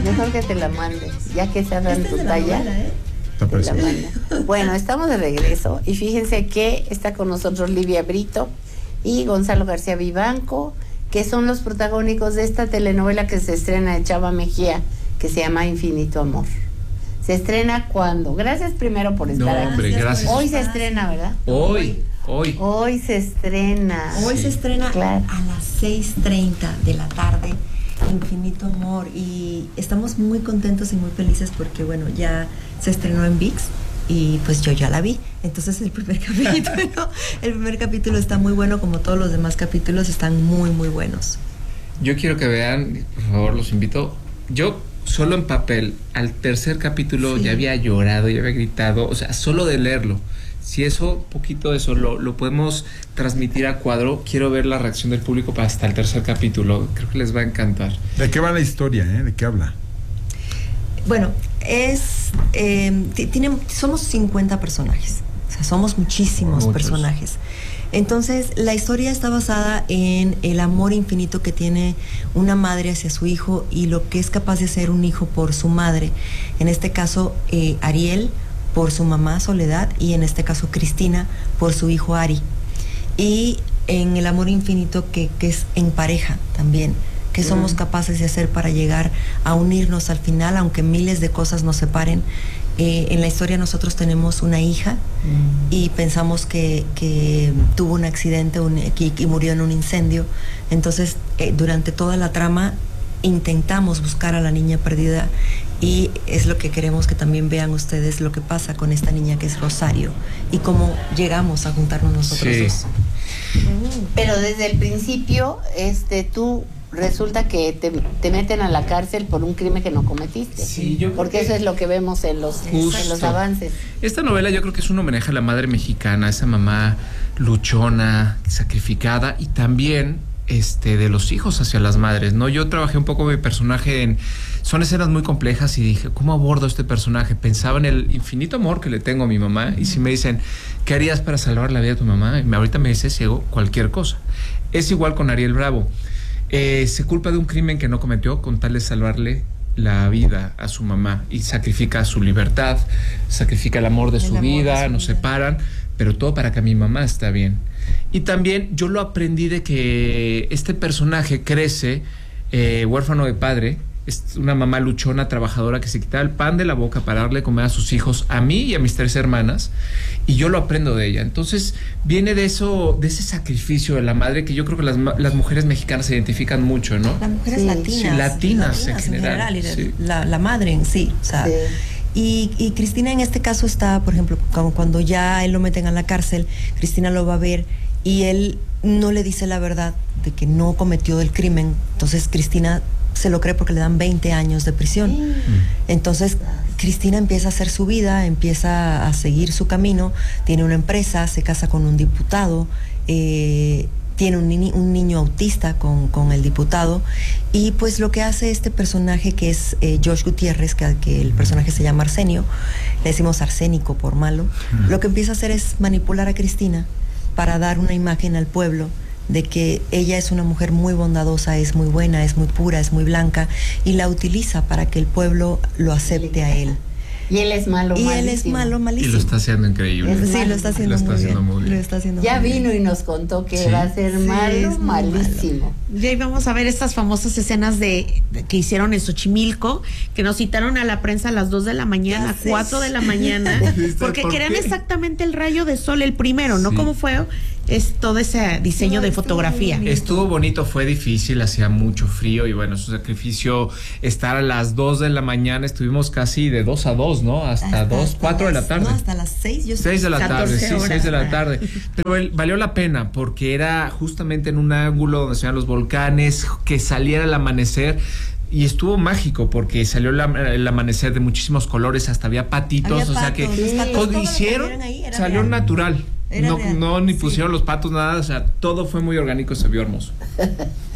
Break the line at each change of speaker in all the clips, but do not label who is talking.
Mejor que te la mande, ya que sea en tu talla. Bueno, estamos de regreso y fíjense que está con nosotros Livia Brito y Gonzalo García Vivanco, que son los protagónicos de esta telenovela que se estrena de Chava Mejía, que se llama Infinito Amor. ¿Se estrena cuándo? Gracias primero por estar aquí.
Hombre, gracias.
Hoy se estrena, ¿verdad?
Hoy
se estrena.
Hoy se estrena
claro.
A las 6:30 de la tarde, Infinito Amor, y estamos muy contentos y muy felices porque, bueno, ya se estrenó en ViX y pues yo ya la vi. Entonces el primer capítulo está muy bueno, como todos los demás capítulos están muy, muy buenos.
Yo quiero que vean, por favor, los invito. Yo solo en papel, al tercer capítulo ya había llorado, ya había gritado, o sea, solo de leerlo. Si eso, poquito de eso, lo podemos transmitir a cuadro, quiero ver la reacción del público para hasta el tercer capítulo. Creo que les va a encantar.
¿De qué va la historia? ¿De qué habla?
Bueno, somos 50 personajes. O sea, somos muchísimos personajes. Entonces, la historia está basada en el amor infinito que tiene una madre hacia su hijo y lo que es capaz de hacer un hijo por su madre. En este caso, Ariel por su mamá Soledad y en este caso Cristina por su hijo Ari. Y en el amor infinito que es en pareja también, que somos capaces de hacer para llegar a unirnos al final, aunque miles de cosas nos separen. En la historia nosotros tenemos una hija y pensamos que tuvo un accidente y murió en un incendio. Entonces, durante toda la trama intentamos buscar a la niña perdida y es lo que queremos que también vean ustedes lo que pasa con esta niña que es Rosario y cómo llegamos a juntarnos nosotros dos.
Pero desde el principio, tú resulta que te meten a la cárcel por un crimen que no cometiste.
Sí,
porque eso es lo que vemos en los avances.
Esta novela yo creo que es un homenaje a la madre mexicana, esa mamá luchona, sacrificada, y también de los hijos hacia las madres, ¿no? Yo trabajé un poco mi personaje son escenas muy complejas y dije, ¿cómo abordo este personaje? Pensaba en el infinito amor que le tengo a mi mamá y si me dicen, ¿qué harías para salvar la vida de tu mamá? Y ahorita me dice, ciego, cualquier cosa. Es igual con Ariel Bravo. Se culpa de un crimen que no cometió con tal de salvarle la vida a su mamá y sacrifica su libertad, sacrifica el amor de su vida, nos separan, pero todo para que mi mamá esté bien. Y también yo lo aprendí de que este personaje crece huérfano de padre. Es una mamá luchona, trabajadora, que se quitaba el pan de la boca para darle comer a sus hijos, a mí y a mis 3 hermanas, y yo lo aprendo de ella. Entonces viene de eso, de ese sacrificio de la madre, que yo creo que las mujeres mexicanas se identifican mucho, ¿no?
Las mujeres
latinas en general.
Y la madre en sí, o sea, y Cristina en este caso está, por ejemplo, cuando ya él lo meten a la cárcel, Cristina lo va a ver y él no le dice la verdad de que no cometió el crimen. Entonces Cristina se lo cree porque le dan 20 años de prisión. Entonces Cristina empieza a hacer su vida, empieza a seguir su camino, tiene una empresa, se casa con un diputado, tiene un niño autista con el diputado, y pues lo que hace este personaje que es Josh Gutiérrez, que el personaje se llama Arsenio, le decimos arsénico por malo, lo que empieza a hacer es manipular a Cristina para dar una imagen al pueblo de que ella es una mujer muy bondadosa, es muy buena, es muy pura, es muy blanca, y la utiliza para que el pueblo lo acepte a él.
Y él es malo, malísimo.
Y él es malo, malísimo.
Y lo está haciendo increíble.
Sí, lo está haciendo muy bien. Lo está haciendo
ya
muy
vino
bien.
Y nos contó que va a ser malo, malísimo.
Ya íbamos a ver estas famosas escenas que hicieron en Xochimilco, que nos citaron a la prensa a las 2 de la mañana, 4 de la mañana, porque querían exactamente el rayo de sol, el primero, ¿no? ¿Cómo fue? Es todo ese diseño de fotografía.
Estuvo bonito, fue difícil, hacía mucho frío y bueno, su sacrificio, estar a las 2 de la mañana, estuvimos casi de 2 a 2, ¿no? Hasta 4 de la tarde.
No, hasta las 6.
6 de la tarde, sí, 6 de la tarde. Pero valió la pena porque era justamente en un ángulo donde se veían los volcanes, que saliera el amanecer. Y estuvo mágico porque salió el amanecer de muchísimos colores, hasta había patitos, o sea que hicieron, salió real. Natural. Ni pusieron los patos, nada, o sea, todo fue muy orgánico, se vio hermoso.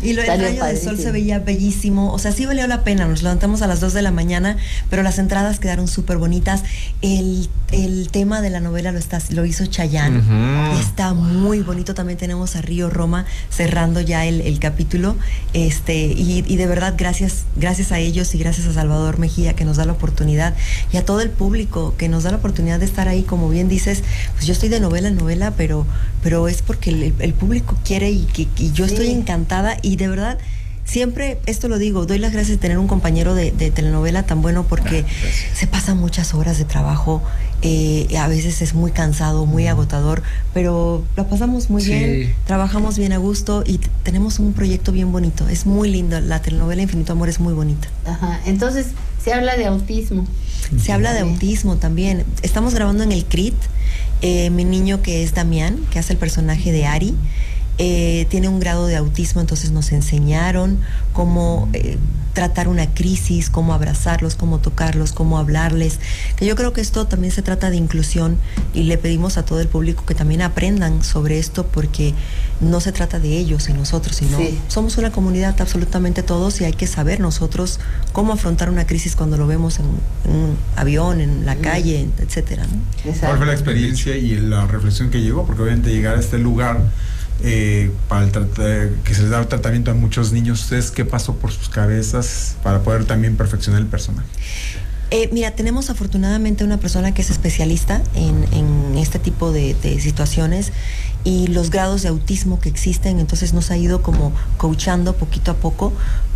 Y el rayo del sol se veía bellísimo. O sea, sí valió la pena. Nos levantamos a las 2 de la mañana, pero las entradas quedaron súper bonitas. El tema de la novela lo hizo Chayanne. Está muy bonito. También tenemos a Río Roma cerrando ya el capítulo. Y de verdad, gracias a ellos y gracias a Salvador Mejía, que nos da la oportunidad, y a todo el público que nos da la oportunidad de estar ahí. Como bien dices, pues yo estoy de novela en novela, pero es porque el público quiere y yo estoy encantada. Y de verdad, siempre esto lo digo, doy las gracias de tener un compañero de telenovela tan bueno, porque se pasan muchas horas de trabajo, a veces es muy cansado, muy agotador, pero la pasamos muy bien, trabajamos bien a gusto y tenemos un proyecto bien bonito. Es muy lindo, la telenovela Infinito Amor es muy bonita.
Ajá, entonces se habla de autismo.
Se habla de autismo también. Estamos grabando en el CRIT. Mi niño, que es Damián, que hace el personaje de Ari, tiene un grado de autismo, entonces nos enseñaron cómo tratar una crisis, cómo abrazarlos, cómo tocarlos, cómo hablarles, que yo creo que esto también se trata de inclusión, y le pedimos a todo el público que también aprendan sobre esto, porque no se trata de ellos y nosotros, sino somos una comunidad absolutamente todos, y hay que saber nosotros cómo afrontar una crisis cuando lo vemos en un avión, en la calle, etcétera, ¿no?
¿Cuál fue la experiencia y la reflexión que llegó? Porque obviamente llegar a este lugar para que se les da el tratamiento a muchos niños, ¿ustedes qué pasó por sus cabezas para poder también perfeccionar el personaje?
Mira, tenemos afortunadamente una persona que es especialista en este tipo de situaciones y los grados de autismo que existen, entonces nos ha ido como coachando poquito a poco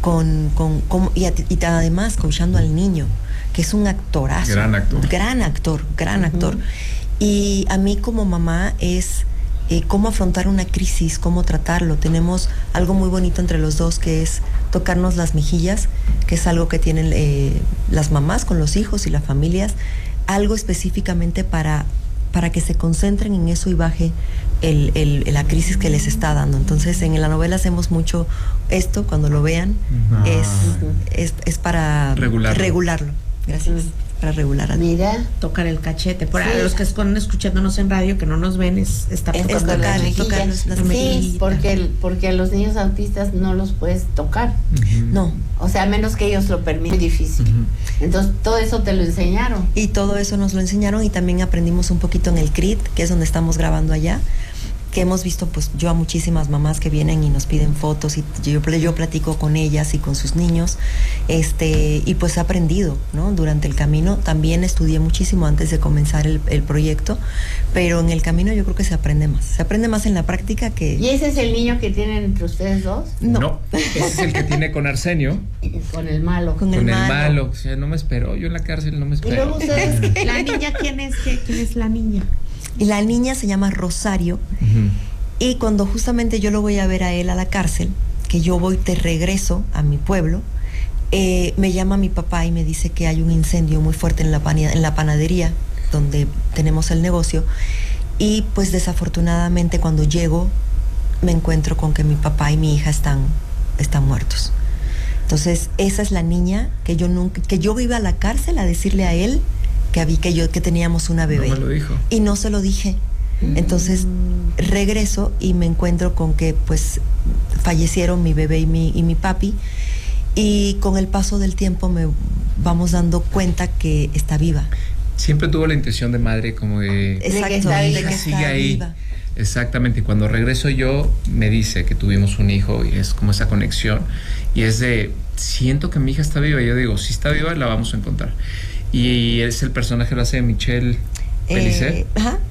y además coachando al niño, que es un actorazo. Gran actor. Y a mí como mamá es cómo afrontar una crisis, cómo tratarlo. Tenemos algo muy bonito entre los dos, que es tocarnos las mejillas, que es algo que tienen las mamás con los hijos y las familias, algo específicamente para que se concentren en eso y baje la crisis que les está dando. Entonces en la novela hacemos mucho esto, cuando lo vean, es para regularlo. Gracias. Para regular a
Mira,
tocar el cachete. Para los que están escuchándonos en radio, que no nos ven, está tocando
las mejillas. Porque a los niños autistas no los puedes tocar.
No.
O sea, a menos que ellos lo permitan, muy difícil. Entonces, todo eso te lo enseñaron.
Y todo eso nos lo enseñaron, y también aprendimos un poquito en el CRIT, que es donde estamos grabando allá, que hemos visto, pues yo a muchísimas mamás que vienen y nos piden fotos, y yo platico con ellas y con sus niños, y pues he aprendido, ¿no? Durante el camino. También estudié muchísimo antes de comenzar el proyecto, pero en el camino yo creo que se aprende más en la práctica que...
¿Y ese es el niño que tienen entre ustedes dos?
No, ese es el que tiene con Arsenio.
Con el malo.
Con el malo.
O sea, no me esperó, yo en la cárcel no me esperó.
Y luego ustedes...
¿La niña quién es? ¿Quién es la niña?
Y la niña se llama Rosario. Y cuando justamente yo lo voy a ver a él a la cárcel, que yo voy de regreso a mi pueblo, me llama mi papá y me dice que hay un incendio muy fuerte en la panadería donde tenemos el negocio. Y pues desafortunadamente cuando llego me encuentro con que mi papá y mi hija están muertos. Entonces esa es la niña que yo iba a la cárcel a decirle a él que teníamos una bebé.
No me lo dijo.
Y no se lo dije. Entonces regreso y me encuentro con que pues fallecieron mi bebé y mi papi, y con el paso del tiempo me vamos dando cuenta que está viva.
Siempre tuvo la intención de madre como de...
Exacto,
mi hija sigue ahí. Viva. Exactamente, y cuando regreso yo me dice que tuvimos un hijo, y es como esa conexión, y es de, siento que mi hija está viva, y yo digo, si está viva la vamos a encontrar. Y es el personaje, lo hace Michelle Pellicer.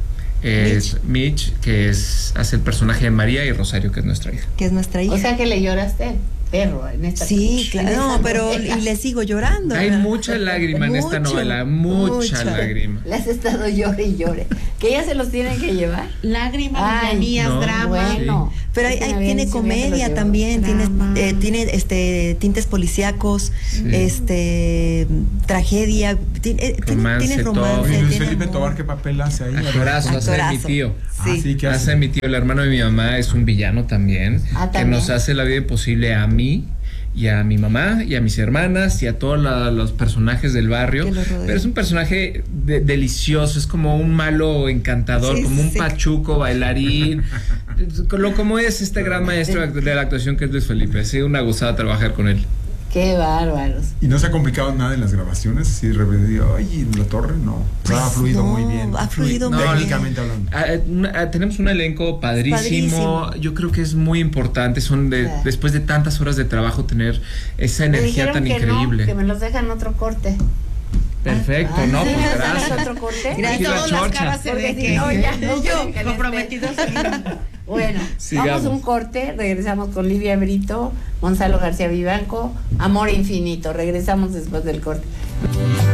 Es Mitch, que hace el personaje de María, y Rosario, que es nuestra hija.
O sea que le lloraste perro en esta.
Sí, claro. No, pero y le sigo llorando.
Hay mucha lágrima en esta novela, mucha lágrima.
Le has estado llore y llore. Que ella se los tiene que llevar.
Lágrimas, villanías, drama.
Bueno.
Sí. Pero tiene comedia también, tiene tintes policíacos, tragedia, tiene romance.
Luis Felipe Tobar, ¿qué papel hace ahí?
Actorazo, hace mi tío.
Sí.
¿Qué hace mi tío? El hermano de mi mamá es un villano también, que nos hace la vida imposible a mí y a mi mamá y a mis hermanas y a todos los personajes del barrio. Pero es un personaje delicioso, es como un malo encantador, como un pachuco bailarín. Como es este gran maestro de la actuación que es Luis Felipe. Ha sido una gozada trabajar con él.
Qué bárbaros.
¿Y no se ha complicado nada en las grabaciones? Si repetido, ay, la torre, no.
Pues
ha fluido
no,
muy bien.
ha fluido
muy bien.
Técnicamente hablando.
Tenemos un elenco padrísimo. Yo creo que es muy importante. Después de tantas horas de trabajo, tener esa energía tan increíble.
No, que me los dejan otro corte.
Perfecto, no, pues gracias.
¿Otro corte?
Gracias. Todas las caras se ven que yo comprometidos.
Bueno,
sigamos.
Vamos a un corte, regresamos con Livia Brito, Gonzalo García Vivanco, Amor Infinito. Regresamos después del corte.